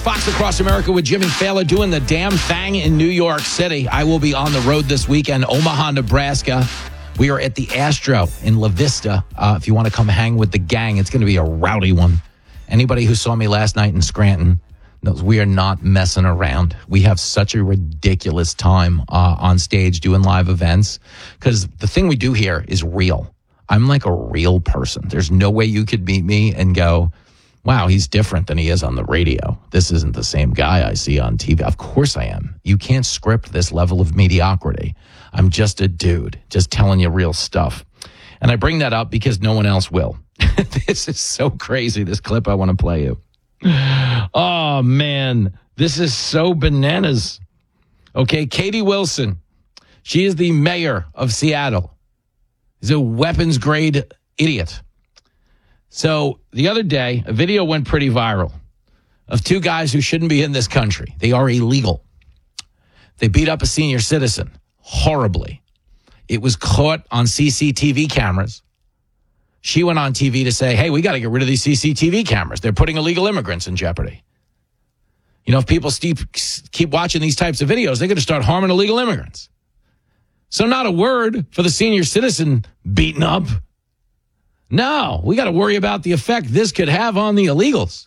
Fox Across America with Jimmy Fallon doing the damn thing in New York City. I will be on the road this weekend, Omaha, Nebraska. We are at the Astro in La Vista. If you want to come hang with the gang, it's going to be a rowdy one. Anybody who saw me last night in Scranton knows we are not messing around. We have such a ridiculous time on stage doing live events because the thing we do here is real. I'm like a real person. There's no way you could meet me and go, wow, he's different than he is on the radio. This isn't the same guy I see on TV. Of course I am. You can't script this level of mediocrity. I'm just a dude, just telling you real stuff. And I bring that up because no one else will. This is so crazy, this clip I want to play you. Oh, man, this is so bananas. Okay, Katie Wilson. She is the mayor of Seattle. She's a weapons-grade idiot. So the other day, a video went pretty viral of two guys who shouldn't be in this country. They are illegal. They beat up a senior citizen horribly. It was caught on CCTV cameras. She went on TV to say, hey, we got to get rid of these CCTV cameras. They're putting illegal immigrants in jeopardy. You know, if people keep watching these types of videos, they're going to start harming illegal immigrants. So not a word for the senior citizen beaten up. No, we got to worry about the effect this could have on the illegals.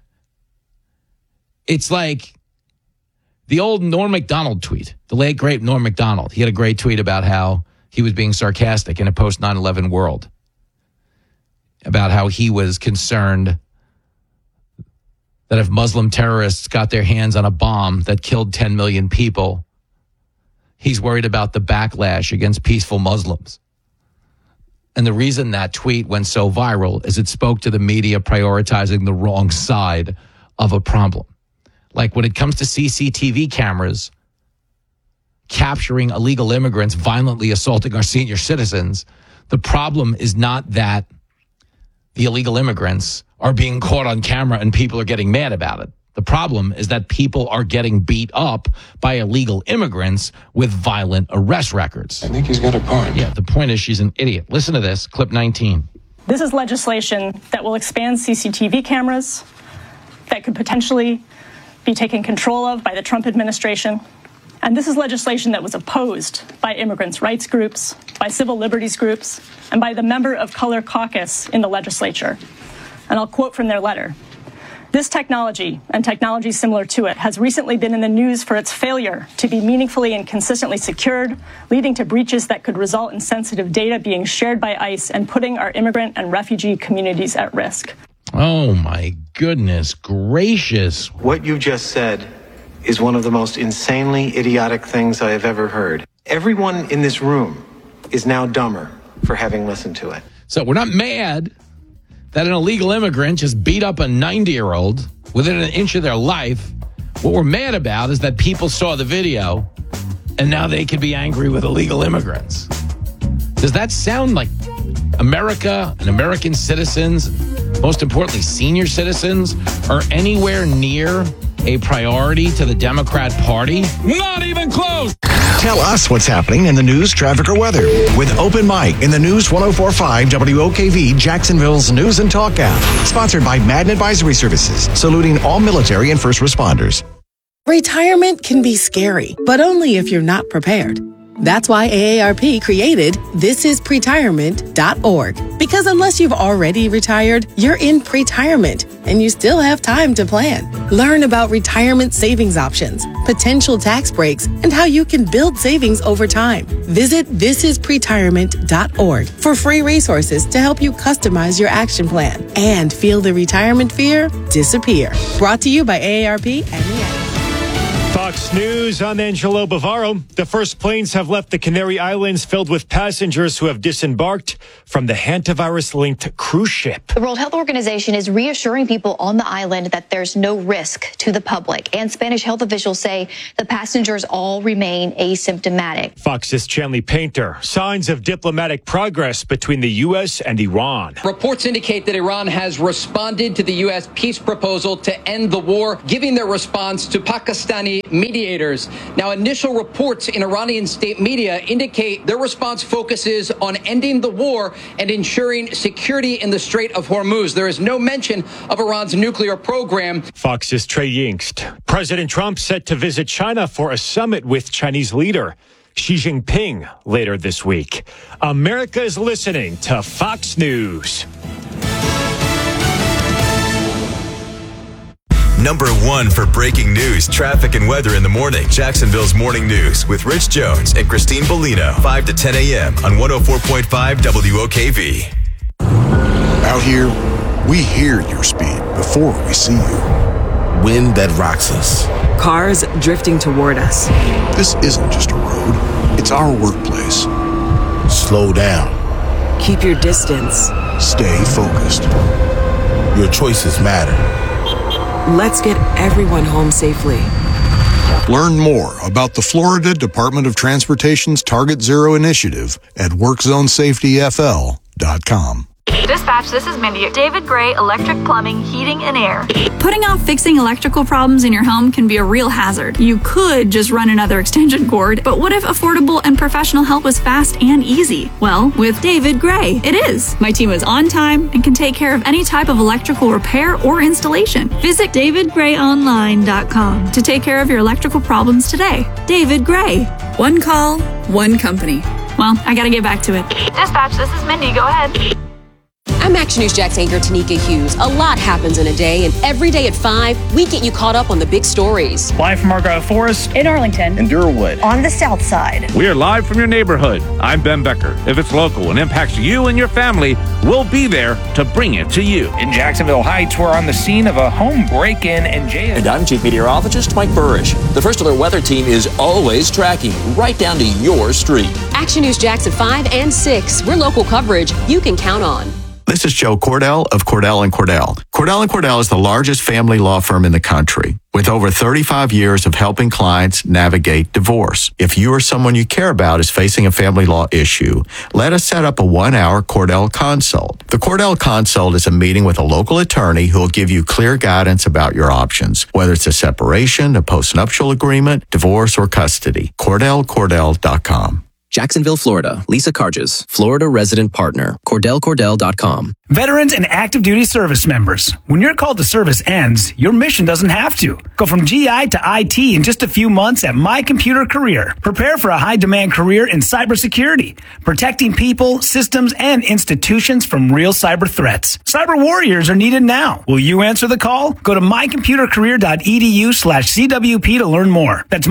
It's like the old Norm Macdonald tweet, the late, great Norm Macdonald. He had a great tweet about how he was being sarcastic in a post 9/11 world, about how he was concerned that if Muslim terrorists got their hands on a bomb that killed 10 million people, he's worried about the backlash against peaceful Muslims. And the reason that tweet went so viral is it spoke to the media prioritizing the wrong side of a problem. Like when it comes to CCTV cameras capturing illegal immigrants violently assaulting our senior citizens, the problem is not that the illegal immigrants are being caught on camera and people are getting mad about it. The problem is that people are getting beat up by illegal immigrants with violent arrest records. I think he's got a point. Yeah, the point is she's an idiot. Listen to this, clip 19. This is legislation that will expand CCTV cameras that could potentially be taken control of by the Trump administration. And this is legislation that was opposed by immigrants' rights groups, by civil liberties groups, and by the member of color caucus in the legislature. And I'll quote from their letter. This technology, and technology similar to it, has recently been in the news for its failure to be meaningfully and consistently secured, leading to breaches that could result in sensitive data being shared by ICE and putting our immigrant and refugee communities at risk. Oh, my goodness gracious. What you just said is one of the most insanely idiotic things I have ever heard. Everyone in this room is now dumber for having listened to it. So we're not mad that an illegal immigrant just beat up a 90-year-old within an inch of their life. What we're mad about is that people saw the video and now they can be angry with illegal immigrants. Does that sound like America and American citizens, most importantly senior citizens, are anywhere near a priority to the Democrat Party? Not even close! Tell us what's happening in the news, traffic, or weather with Open Mic in the News 104.5 WOKV, Jacksonville's News and Talk app. Sponsored by Madden Advisory Services, saluting all military and first responders. Retirement can be scary, but only if you're not prepared. That's why AARP created thisispretirement.org. Because unless you've already retired, you're in pretirement, and you still have time to plan. Learn about retirement savings options, potential tax breaks, and how you can build savings over time. Visit thisispretirement.org for free resources to help you customize your action plan and feel the retirement fear disappear. Brought to you by AARP and the Fox News, I'm Angelo Bavaro. The first planes have left the Canary Islands filled with passengers who have disembarked from the hantavirus-linked cruise ship. The World Health Organization is reassuring people on the island that there's no risk to the public. And Spanish health officials say the passengers all remain asymptomatic. Fox's Chanley Painter. Signs of diplomatic progress between the U.S. and Iran. Reports indicate that Iran has responded to the U.S. peace proposal to end the war, giving their response to Pakistani mediators. Now, initial reports in Iranian state media indicate their response focuses on ending the war and ensuring security in the Strait of Hormuz. There is no mention of Iran's nuclear program. Fox's Trey Yingst. President Trump set to visit China for a summit with Chinese leader Xi Jinping later this week. America is listening to Fox News. Number one for breaking news, traffic, and weather in the morning. Jacksonville's Morning News with Rich Jones and Christine Bellino. 5 to 10 a.m. on 104.5 WOKV. Out here, we hear your speed before we see you. Wind that rocks us. Cars drifting toward us. This isn't just a road, it's our workplace. Slow down. Keep your distance. Stay focused. Your choices matter. Let's get everyone home safely. Learn more about the Florida Department of Transportation's Target Zero initiative at WorkZoneSafetyFL.com. Dispatch, this is Mindy. David Gray, Electric Plumbing, Heating, and Air. Putting off fixing electrical problems in your home can be a real hazard. You could just run another extension cord, but what if affordable and professional help was fast and easy? Well, with David Gray, it is. My team is on time and can take care of any type of electrical repair or installation. Visit davidgrayonline.com to take care of your electrical problems today. David Gray. One call, one company. Well, I gotta get back to it. Dispatch, this is Mindy. Go ahead. I'm Action News Jax anchor Tanika Hughes. A lot happens in a day, and every day at 5, we get you caught up on the big stories. Live from Argyle Forest, in Arlington, in Durwood, on the South Side. We are live from your neighborhood. I'm Ben Becker. If it's local and impacts you and your family, we'll be there to bring it to you. In Jacksonville Heights, we're on the scene of a home break-in and jail. And I'm Chief Meteorologist Mike Burrish. The First Alert Weather Team is always tracking right down to your street. Action News Jax at 5 and 6. We're local coverage you can count on. This is Joe Cordell of Cordell & Cordell. Cordell & Cordell is the largest family law firm in the country with over 35 years of helping clients navigate divorce. If you or someone you care about is facing a family law issue, let us set up a 1-hour Cordell Consult. The Cordell Consult is a meeting with a local attorney who will give you clear guidance about your options, whether it's a separation, a postnuptial agreement, divorce, or custody. CordellCordell.com. Jacksonville, Florida. Lisa Carges, Florida resident partner. CordellCordell.com. Veterans and active duty service members. When your call to service ends, your mission doesn't have to. Go from GI to IT in just a few months at My Computer Career. Prepare for a high-demand career in cybersecurity, protecting people, systems, and institutions from real cyber threats. Cyber warriors are needed now. Will you answer the call? Go to mycomputercareer.edu/CWP to learn more. That's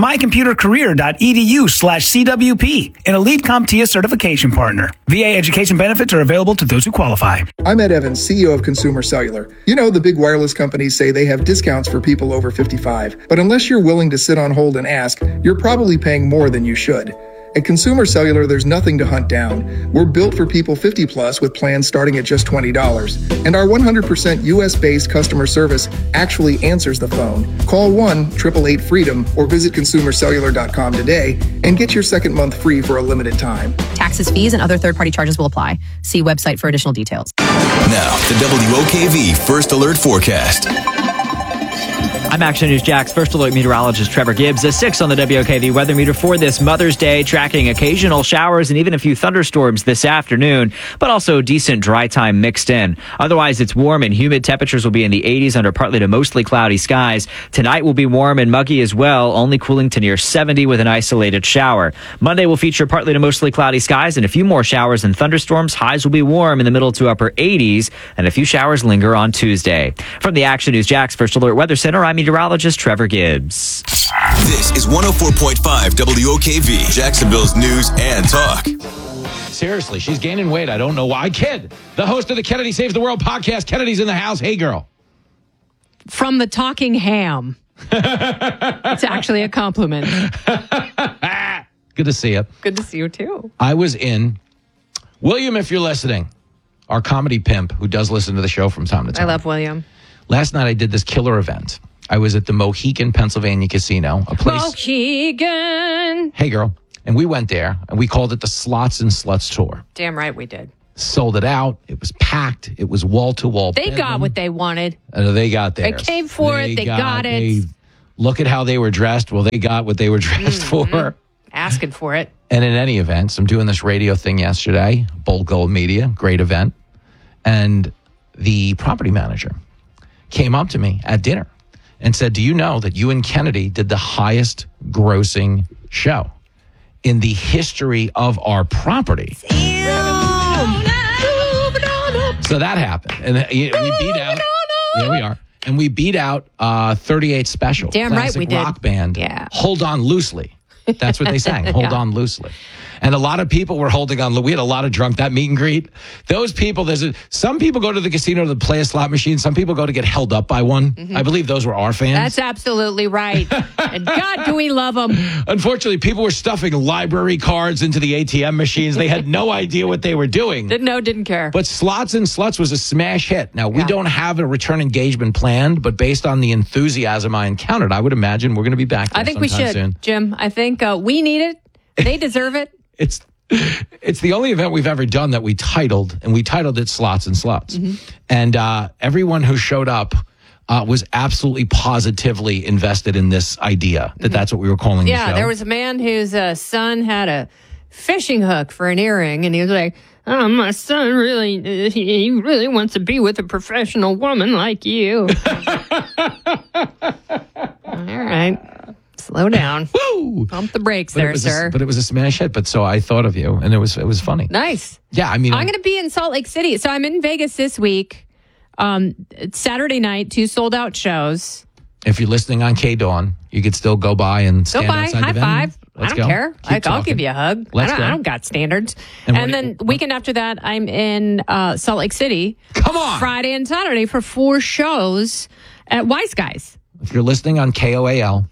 mycomputercareer.edu/CWP. An Elite CompTIA certification partner. VA education benefits are available to those who qualify. I'm Ed Evans, CEO of Consumer Cellular. You know, the big wireless companies say they have discounts for people over 55. But unless you're willing to sit on hold and ask, you're probably paying more than you should. At Consumer Cellular, there's nothing to hunt down. We're built for people 50 plus with plans starting at just $20. And our 100% US-based customer service actually answers the phone. Call 1-888-FREEDOM or visit consumercellular.com today and get your second month free for a limited time. Taxes, fees, and other third-party charges will apply. See website for additional details. Now, the WOKV First Alert Forecast. I'm Action News Jax First Alert meteorologist Trevor Gibbs. A 6 on the WOKV weather meter for this Mother's Day, tracking occasional showers and even a few thunderstorms this afternoon, but also decent dry time mixed in. Otherwise, it's warm and humid. Temperatures will be in the 80s under partly to mostly cloudy skies. Tonight will be warm and muggy as well, only cooling to near 70 with an isolated shower. Monday will feature partly to mostly cloudy skies and a few more showers and thunderstorms. Highs will be warm in the middle to upper 80s, and a few showers linger on Tuesday. From the Action News Jax First Alert Weather Center, I'm meteorologist Trevor Gibbs. This is 104.5 WOKV, Jacksonville's news and talk. Seriously, she's gaining weight. I don't know why. Kid, the host of the Kennedy Saves the World podcast. Kennedy's in the house. Hey, girl. From the Talking Ham. It's actually a compliment. Good to see you. Good to see you, too. I was in, William, if you're listening, our comedy pimp who does listen to the show from time to time. I love William. Last night I did this killer event. I was at the Mohegan, Pennsylvania casino, a place. Mohegan. Hey, girl. And we went there and we called it the Slots and Sluts Tour. Damn right we did. Sold it out. It was packed. It was wall to wall. They got what they wanted. They got theirs. They came for it. They got it. Look at how they were dressed. Well, they got what they were dressed for. Asking for it. And in any event, I'm doing this radio thing yesterday, Bold Gold Media, great event. And the property manager came up to me at dinner and said, do you know that you and Kennedy did the highest grossing show in the history of our property? So that happened. And we beat out, here we are. And we beat out 38 Special. Damn right we did. Rock band. Yeah. Hold On Loosely. That's what they sang. Hold on loosely. And a lot of people were holding on. We had a lot of drunk, that meet and greet. Those people, some people go to the casino to play a slot machine. Some people go to get held up by one. I believe those were our fans. That's absolutely right. And God, do we love them. Unfortunately, people were stuffing library cards into the ATM machines. They had no idea what they were doing. Didn't know, didn't care. But Slots and Sluts was a smash hit. Now, we don't have a return engagement planned, but based on the enthusiasm I encountered, I would imagine we're going to be back there I think we should, soon. Jim. I think we need it. They deserve it. It's the only event we've ever done that we titled it Slots and Sluts. And everyone who showed up was absolutely positively invested in this idea that that's what we were calling the show. Yeah, there was a man whose son had a fishing hook for an earring, and he was like, oh, my son he really wants to be with a professional woman like you. All right. Slow down. Woo! Pump the brakes there, sir. But it was a smash hit. But so I thought of you, and it was funny. Nice. Yeah, I mean, I'm going to be in Salt Lake City. So I'm in Vegas this week. It's Saturday night, 2 sold out shows. If you're listening on K-Dawn, you could still go by and stand outside high the five. Let's I don't care. I'll talking. give you a hug. I don't got standards. And then weekend after that, I'm in Salt Lake City. Come on. Friday and Saturday for 4 shows at Wise Guys. If you're listening on KOAL,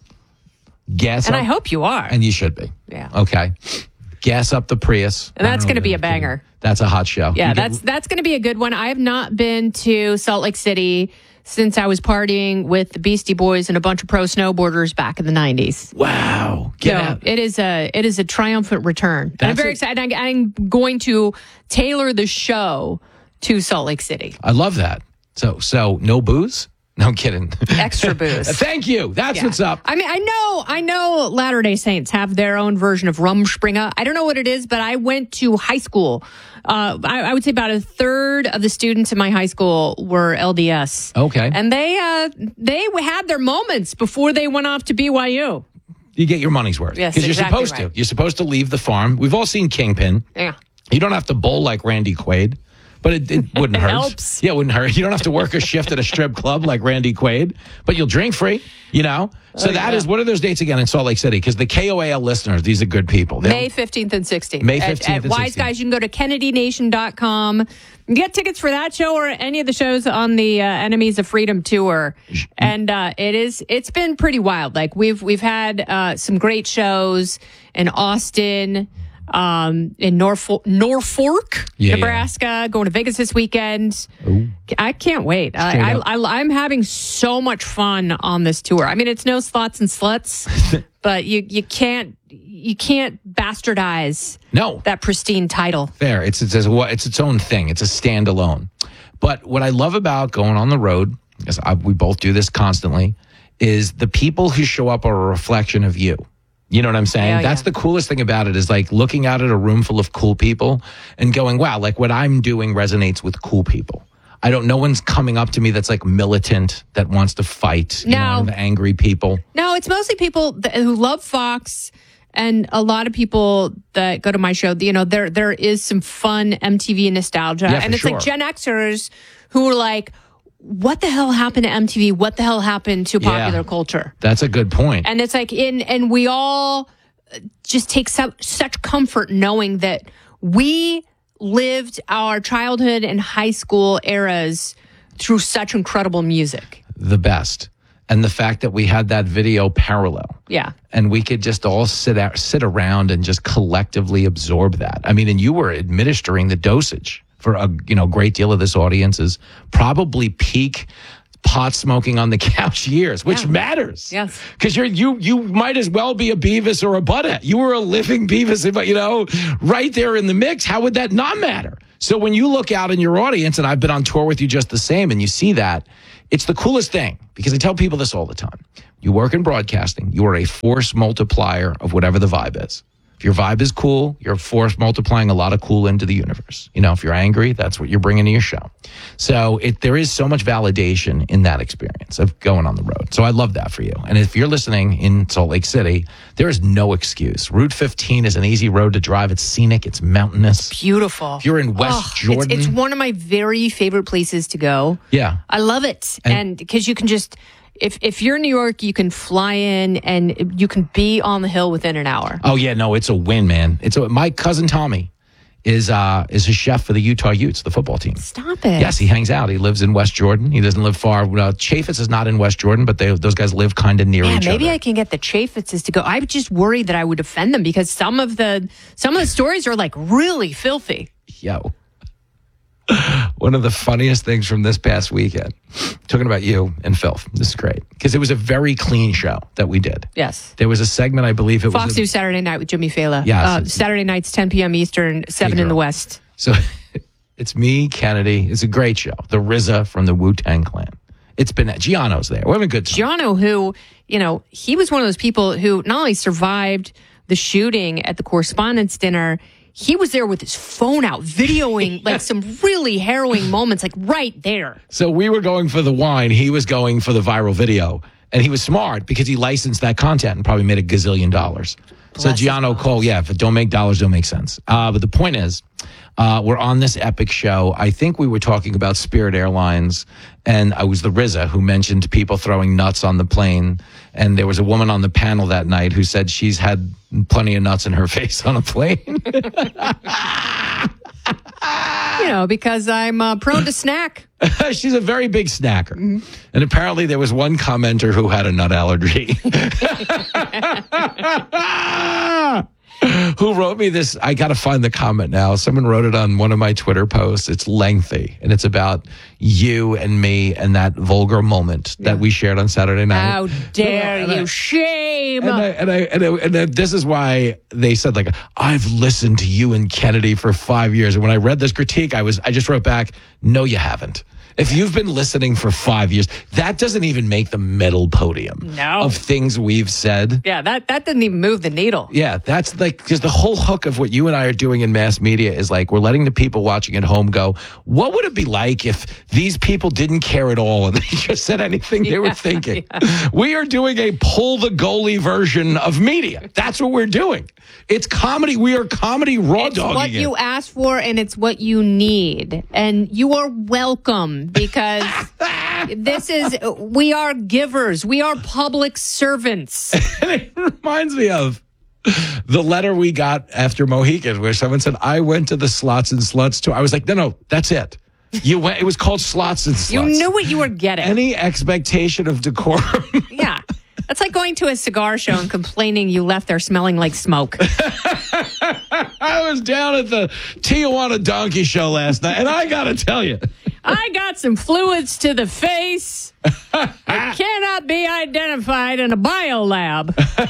gas and up. I hope you are. And you should be. Yeah. Okay. Gas up the Prius. And that's going to be a banger. That's a hot show. Yeah, that's going to be a good one. I have not been to Salt Lake City since I was partying with the Beastie Boys and a bunch of pro snowboarders back in the 90s. Wow. Get out. It is a triumphant return. I'm very excited. I'm going to tailor the show to Salt Lake City. I love that. So no booze? No, I'm kidding. Extra booze. Thank you. That's what's up. I mean, I know Latter-day Saints have their own version of Rumspringa. I don't know what it is, but I went to high school. I would say about a third of the students in my high school were LDS. Okay. And they had their moments before they went off to BYU. You get your money's worth. Yes, because exactly you're supposed right. to. You're supposed to leave the farm. We've all seen Kingpin. Yeah. You don't have to bowl like Randy Quaid. But it wouldn't hurt. Helps. Yeah, it wouldn't hurt. You don't have to work a shift at a strip club like Randy Quaid, but you'll drink free, you know? So that is, what are those dates again in Salt Lake City? Because the KOAL listeners, these are good people. May 15th and 16th. May 15th at and 16th. Wise Guys, you can go to KennedyNation.com. Get tickets for that show or any of the shows on the Enemies of Freedom tour. And it's been pretty wild. Like we've had some great shows in Austin, in Norfolk, Nebraska, going to Vegas this weekend. Ooh. I can't wait. I'm having so much fun on this tour. I mean, it's no slots and sluts, but you can't bastardize that pristine title. Fair. It's its own thing. It's a standalone. But what I love about going on the road, because we both do this constantly, is the people who show up are a reflection of you. You know what I'm saying? That's the coolest thing about it, is like looking out at a room full of cool people and going, wow, like what I'm doing resonates with cool people. No one's coming up to me that's like militant, that wants to fight, angry people. No, it's mostly people who love Fox, and a lot of people that go to my show, there is some fun MTV nostalgia. Yeah, and it's like Gen Xers who are like, what the hell happened to MTV? What the hell happened to popular culture? That's a good point. And it's like, and we all just take such comfort knowing that we lived our childhood and high school eras through such incredible music. The best. And the fact that we had that video parallel. Yeah. And we could just all sit around and just collectively absorb that. I mean, and you were administering the dosage for a great deal of this audience is probably peak pot smoking on the couch years, which matters. Yes. Because you might as well be a Beavis or a Butthead. You were a living Beavis, right there in the mix. How would that not matter? So when you look out in your audience, and I've been on tour with you just the same, and you see that, it's the coolest thing, because I tell people this all the time. You work in broadcasting. You are a force multiplier of whatever the vibe is. If your vibe is cool, you're force multiplying a lot of cool into the universe. You know, if you're angry, that's what you're bringing to your show. So there is so much validation in that experience of going on the road. So I love that for you. And if you're listening in Salt Lake City, there is no excuse. Route 15 is an easy road to drive. It's scenic. It's mountainous. Beautiful. If you're in West Jordan. It's one of my very favorite places to go. Yeah. I love it. And because you can just... If you're in New York, you can fly in and you can be on the hill within an hour. Oh yeah, no, it's a win, man. My cousin Tommy is a chef for the Utah Utes, the football team. Stop it. Yes, he hangs out. He lives in West Jordan. He doesn't live far. Chaffetz is not in West Jordan, but those guys live kind of near each other. Maybe I can get the Chaffetzes to go. I'm just worried that I would offend them because some of the stories are like really filthy. Yo. One of the funniest things from this past weekend, talking about you and filth. This is great because it was a very clean show that we did. Yes. There was a segment, I believe it was Fox News Saturday Night with Jimmy Fallon. Yes. Saturday nights, 10 p.m. Eastern, 7 in the West. So it's me, Kennedy. It's a great show. The RZA from the Wu-Tang Clan. It's been Giano's there. We're having a good time. Giano, who, he was one of those people who not only survived the shooting at the Correspondents' Dinner, he was there with his phone out, videoing like some really harrowing moments, like right there. So we were going for the wine. He was going for the viral video. And he was smart because he licensed that content and probably made $1 gazillion. So Giano Cole, if it don't make dollars, don't make sense. But the point is, we're on this epic show. I think we were talking about Spirit Airlines, and I was the RZA who mentioned people throwing nuts on the plane. And there was a woman on the panel that night who said she's had plenty of nuts in her face on a plane. Because I'm prone to snack. She's a very big snacker. Mm-hmm. And apparently there was one commenter who had a nut allergy. Who wrote me this? I got to find the comment now. Someone wrote it on one of my Twitter posts. It's lengthy, and it's about you and me and that vulgar moment that we shared on Saturday night. How dare you? Shame! And this is why they said, like, I've listened to you and Kennedy for 5 years. And when I read this critique, I just wrote back, no, you haven't. If you've been listening for 5 years, that doesn't even make the middle podium of things we've said. Yeah, that doesn't even move the needle. Yeah, that's like, because the whole hook of what you and I are doing in mass media is like, we're letting the people watching at home go, what would it be like if these people didn't care at all and they just said anything they were thinking? Yeah. We are doing a pull the goalie version of media. That's what we're doing. It's comedy. We are comedy raw dogging. It's what you asked for and it's what you need. And you are welcome because we are givers. We are public servants. And it reminds me of the letter we got after Mohican where someone said, I went to the Slots and Sluts tour. I was like, no, that's it. You went. It was called Slots and Sluts. You knew what you were getting. Any expectation of decorum. Yeah. That's like going to a cigar show and complaining you left there smelling like smoke. I was down at the Tijuana Donkey Show last night, and I got to tell you. I got some fluids to the face. It cannot be identified in a biolab.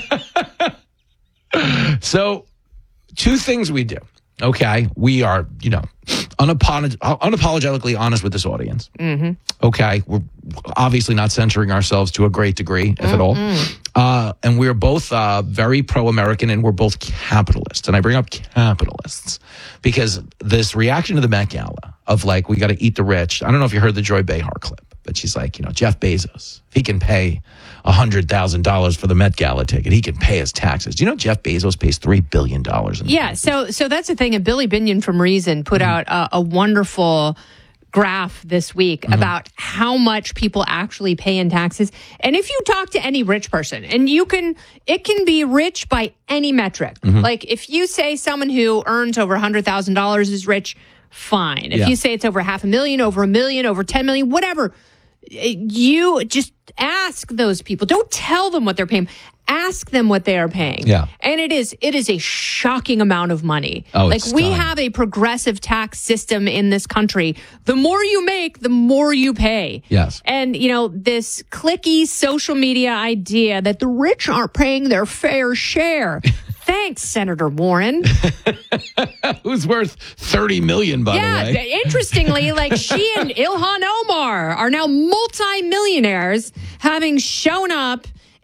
So, two things we do. Okay, we are, unapologetically honest with this audience. Mm-hmm. Okay, we're obviously not censoring ourselves to a great degree, if at all. And we're both very pro-American, and we're both capitalists. And I bring up capitalists because this reaction to the Met Gala of like, we got to eat the rich. I don't know if you heard the Joy Behar clip, but she's like, Jeff Bezos, if he can pay $100,000 for the Met Gala ticket, he can pay his taxes. Do you know Jeff Bezos pays $3 billion? So that's the thing. And Billy Binion from Reason put out a wonderful graph this week about how much people actually pay in taxes. And if you talk to any rich person, and it can be rich by any metric. Like if you say someone who earns over $100,000 is rich, fine. If you say it's over $500,000, over $1 million, over 10 million, whatever, you just ask those people. Don't tell them what they're paying. Ask them what they are paying. Yeah. And it is a shocking amount of money. Oh, like we have a progressive tax system in this country. The more you make, the more you pay. Yes. And this cliquey social media idea that the rich aren't paying their fair share. Thanks, Senator Warren. Who's worth $30 million, by the way. Yeah, interestingly, like she and Ilhan Omar are now multi-millionaires, having shown up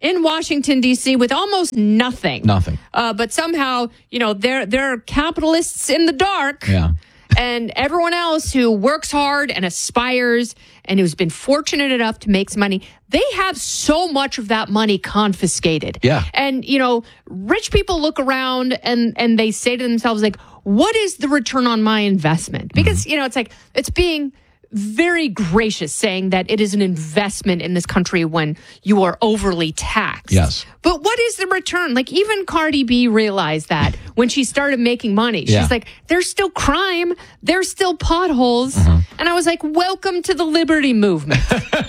in Washington, D.C. with almost nothing. Nothing. But somehow, they're capitalists in the dark. Yeah. And everyone else who works hard and aspires and who's been fortunate enough to make some money, they have so much of that money confiscated. Yeah. And, rich people look around and they say to themselves, like, what is the return on my investment? Because, it's like, it's being very gracious saying that it is an investment in this country when you are overly taxed. Yes. But what is the return? Like, even Cardi B realized that when she started making money. She's like, there's still crime. There's still potholes. And I was like, welcome to the liberty movement.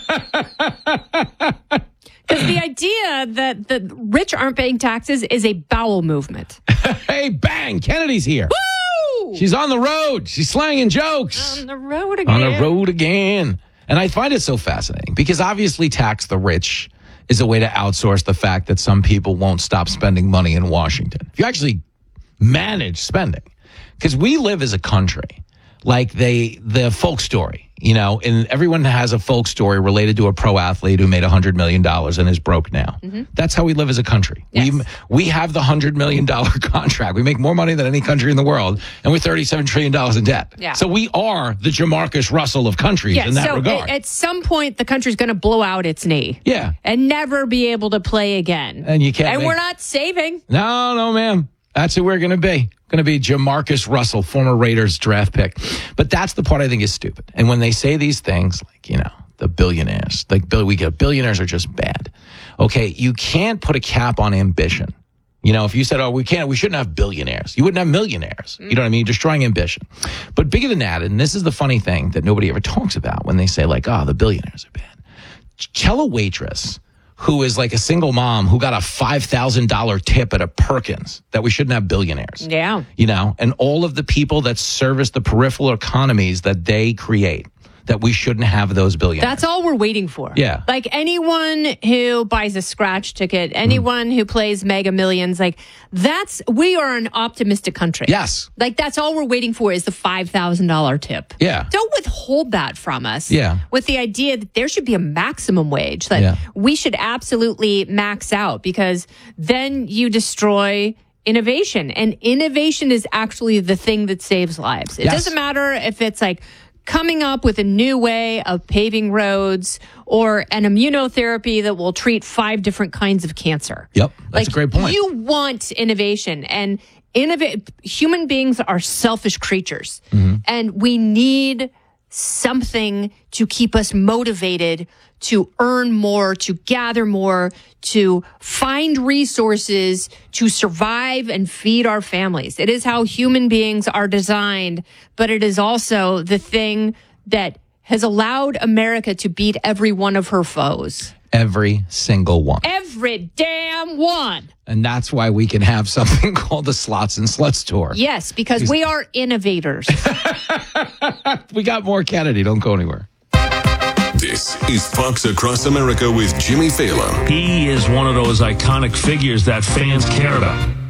Because the idea that the rich aren't paying taxes is a bowel movement. Hey, bang! Kennedy's here. Woo! She's on the road. She's slanging jokes. On the road again. On the road again. And I find it so fascinating because obviously tax the rich is a way to outsource the fact that some people won't stop spending money in Washington. If you actually manage spending, because we live as a country like the folk story. And everyone has a folk story related to a pro athlete who made $100 million and is broke now. That's how we live as a country. Yes. We have the $100 million contract. We make more money than any country in the world, and we're $37 trillion in debt. Yeah. So we are the Jamarcus Russell of countries in that regard. At some point, the country's going to blow out its knee. Yeah. And never be able to play again. And you can't. And we're not saving. No, ma'am. That's who we're going to be. Going to be Jamarcus Russell, former Raiders draft pick. But that's the part I think is stupid. And when they say these things, like, the billionaires, billionaires are just bad. Okay, you can't put a cap on ambition. If you said, we shouldn't have billionaires, you wouldn't have millionaires. You know what I mean? Destroying ambition. But bigger than that, and this is the funny thing that nobody ever talks about when they say, like, the billionaires are bad. Tell a waitress who is like a single mom who got a $5,000 tip at a Perkins that we shouldn't have billionaires. Yeah. And all of the people that service the peripheral economies that they create, that we shouldn't have those billionaires. That's all we're waiting for. Yeah. Like anyone who buys a scratch ticket, anyone who plays Mega Millions, we are an optimistic country. Yes. Like that's all we're waiting for is the $5,000 tip. Yeah. Don't withhold that from us. Yeah. With the idea that there should be a maximum wage, that we should absolutely max out, because then you destroy innovation. And innovation is actually the thing that saves lives. It doesn't matter if it's like coming up with a new way of paving roads or an immunotherapy that will treat 5 different kinds of cancer. Yep, that's a great point. You want innovation, and human beings are selfish creatures, and we need something to keep us motivated to earn more, to gather more, to find resources, to survive and feed our families. It is how human beings are designed, but it is also the thing that has allowed America to beat every one of her foes. Every single one. Every damn one. And that's why we can have something called the Slots and Sluts Tour. Yes, because we are innovators. We got more Kennedy. Don't go anywhere. This is Fox Across America with Jimmy Fallon. He is one of those iconic figures that fans care about.